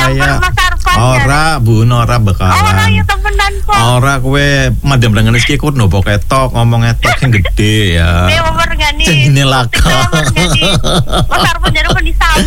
saya. Ora, Bu, ora bekalan. Ora ya temenan kok. Ora kowe madem lengan iki ku nopo ketok ngomong etok sing gede ya. Dewa mergani. Jenenge laka. Mas arep njero kon disambut